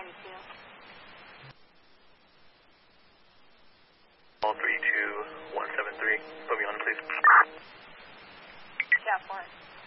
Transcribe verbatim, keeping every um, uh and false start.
ninety-two. All three two one seven three. Put me on, please. Yeah, four.